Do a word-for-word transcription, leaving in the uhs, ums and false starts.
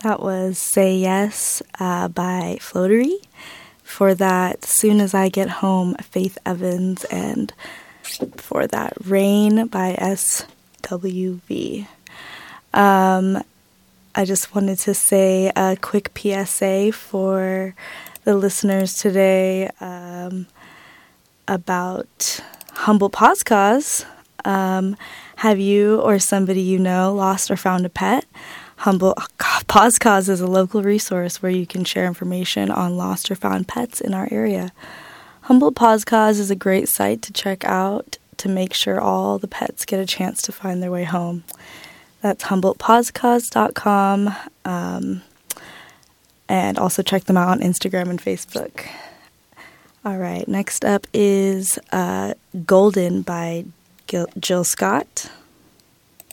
That was Say Yes uh, by Floatery. For that, Soon As I Get Home, Faith Evans. And for that, Rain by S W V. Um, I just wanted to say a quick P S A for the listeners today um, about Humboldt Pause. Um, have you or somebody you know lost or found a pet? Humboldt Pause Cause is a local resource where you can share information on lost or found pets in our area. Humboldt Pause Cause is a great site to check out to make sure all the pets get a chance to find their way home. That's humboldt pause cause dot com, um, and also check them out on Instagram and Facebook. All right, next up is uh, Golden by Gil- Jill Scott.